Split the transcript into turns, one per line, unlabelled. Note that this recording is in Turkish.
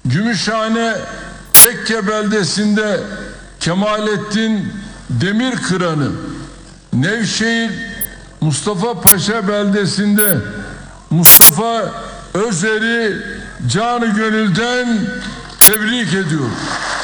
Gümüşhane Tekke beldesinde Kemalettin Demirkıran'ı, Nevşehir Mustafa Paşa beldesinde Mustafa Özer'i canı gönülden tebrik ediyorum.